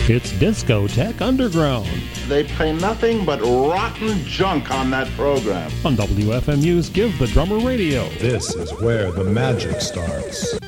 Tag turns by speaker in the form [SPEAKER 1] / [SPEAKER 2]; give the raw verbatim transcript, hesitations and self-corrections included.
[SPEAKER 1] It's Discotheque Underground.
[SPEAKER 2] They play nothing but rotten junk on that program.
[SPEAKER 1] On W F M U's Give the Drummer Radio.
[SPEAKER 3] This is where the magic starts.